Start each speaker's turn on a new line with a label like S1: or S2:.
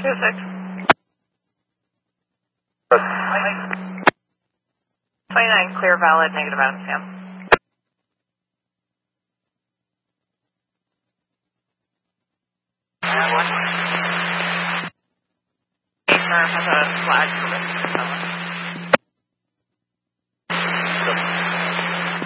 S1: 26. 29, clear, valid, negative out, Sam. Has a flag for this.